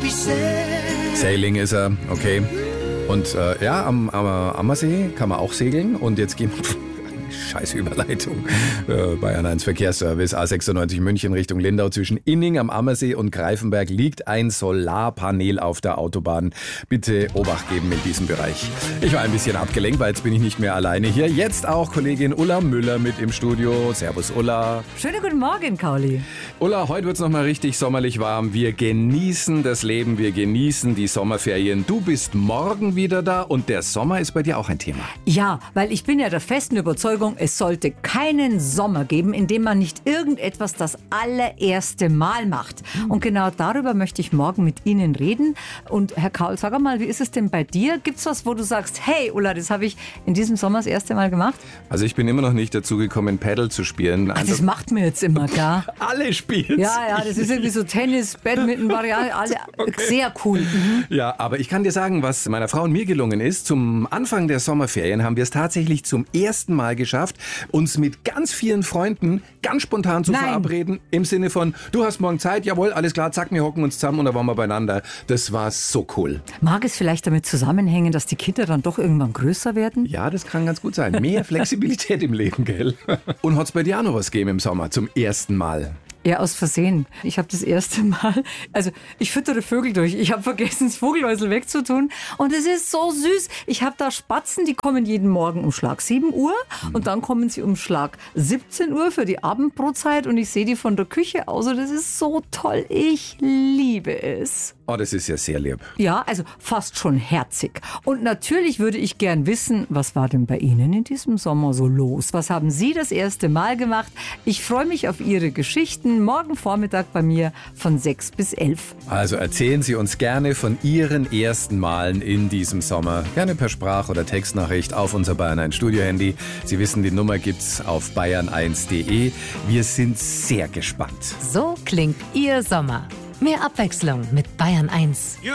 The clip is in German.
Sailing ist er, okay. Und am Ammersee kann man auch segeln. Und jetzt gehen wir... Scheiß Überleitung. Bayern 1 Verkehrsservice A96 München Richtung Lindau. Zwischen Inning am Ammersee und Greifenberg liegt ein Solarpanel auf der Autobahn. Bitte Obacht geben in diesem Bereich. Ich war ein bisschen abgelenkt, weil jetzt bin ich nicht mehr alleine hier. Jetzt auch Kollegin Ulla Müller mit im Studio. Servus Ulla. Schönen guten Morgen, Kauli. Ulla, heute wird es nochmal richtig sommerlich warm. Wir genießen das Leben, wir genießen die Sommerferien. Du bist morgen wieder da und der Sommer ist bei dir auch ein Thema. Ja, weil ich bin ja der festen Überzeugung, es sollte keinen Sommer geben, in dem man nicht irgendetwas das allererste Mal macht. Und genau darüber möchte ich morgen mit Ihnen reden. Und Herr Kaul, sag mal, wie ist es denn bei dir? Gibt's was, wo du sagst, hey Ulla, das habe ich in diesem Sommer das erste Mal gemacht? Also ich bin immer noch nicht dazu gekommen, Paddle zu spielen. Ach, das macht mir jetzt immer, klar. Alle spielen. Ja, das ist irgendwie so Tennis, Badminton, Variante, alle sehr cool. Ja, aber ich kann dir sagen, was meiner Frau und mir gelungen ist. Zum Anfang der Sommerferien haben wir es tatsächlich zum ersten Mal geschafft, uns mit ganz vielen Freunden ganz spontan zu verabreden. Im Sinne von, du hast morgen Zeit, jawohl, alles klar, zack, wir hocken uns zusammen und da waren wir beieinander. Das war so cool. Mag es vielleicht damit zusammenhängen, dass die Kinder dann doch irgendwann größer werden? Ja, das kann ganz gut sein. Mehr Flexibilität im Leben, gell? Und hat es bei dir auch noch was gegeben im Sommer zum ersten Mal? Ja, aus Versehen. Ich habe das erste Mal, also ich füttere Vögel durch. Ich habe vergessen, das Vogelhäusl wegzutun. Und es ist so süß. Ich habe da Spatzen, die kommen jeden Morgen um Schlag 7 Uhr. Und dann kommen sie um Schlag 17 Uhr für die Abendbrotzeit. Und ich sehe die von der Küche aus. Und das ist so toll. Ich liebe es. Oh, das ist ja sehr lieb. Ja, also fast schon herzig. Und natürlich würde ich gern wissen, was war denn bei Ihnen in diesem Sommer so los? Was haben Sie das erste Mal gemacht? Ich freue mich auf Ihre Geschichten. Morgen Vormittag bei mir von 6 bis 11. Also erzählen Sie uns gerne von Ihren ersten Malen in diesem Sommer. Gerne per Sprach- oder Textnachricht auf unser Bayern 1 Studio-Handy. Sie wissen, die Nummer gibt's auf bayern1.de. Wir sind sehr gespannt. So klingt Ihr Sommer. Mehr Abwechslung mit Bayern 1.